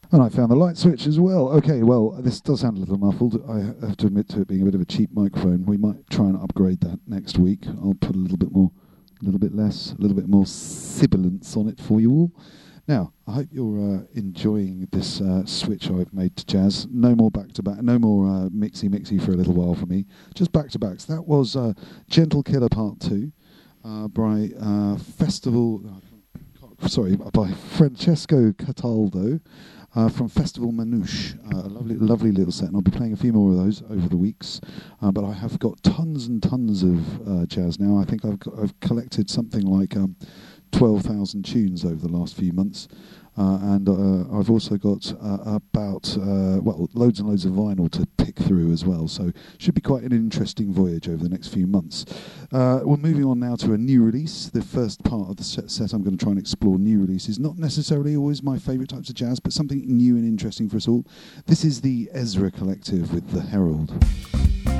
And I found the light switch as well. Okay, well, this does sound a little muffled. I have to admit to it being a bit of a cheap microphone. We might try and upgrade that next week. I'll put a little bit more, a little bit less, a little bit more sibilance on it for you all. Now, I hope you're enjoying this switch I've made to jazz. No more back-to-back, no more mixy for a little while for me. Just back-to-backs. That was Gentle Killer Part 2 by by Francesco Cataldo. From Festival Manouche, a lovely little set, and I'll be playing a few more of those over the weeks. But I have got tons and tons of jazz now. I think I've collected something like 12,000 tunes over the last few months, and I've also got loads and loads of vinyl to pick through as well. So should be quite an interesting voyage over the next few months. We're moving on now to a new release. The first part of the set I'm going to try and explore new releases. Not necessarily always my favourite types of jazz, but something new and interesting for us all. This is the Ezra Collective with The Herald.